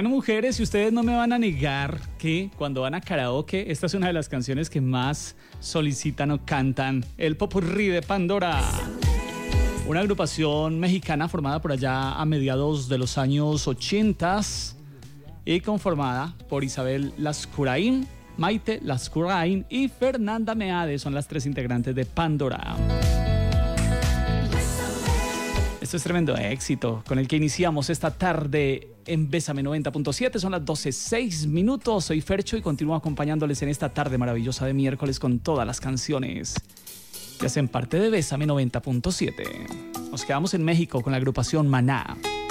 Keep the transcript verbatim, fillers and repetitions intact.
Bueno, mujeres, y ustedes no me van a negar que cuando van a karaoke, esta es una de las canciones que más solicitan o cantan, el Popurrí de Pandora. Una agrupación mexicana formada por allá a mediados de los años ochenta y conformada por Isabel Lascurain, Maite Lascurain y Fernanda Meade, son las tres integrantes de Pandora. Esto es tremendo éxito con el que iniciamos esta tarde en Bésame noventa punto siete. Son las doce seis minutos. Soy Fercho y continúo acompañándoles en esta tarde maravillosa de miércoles con todas las canciones que hacen parte de Bésame noventa punto siete. Nos quedamos en México con la agrupación Maná.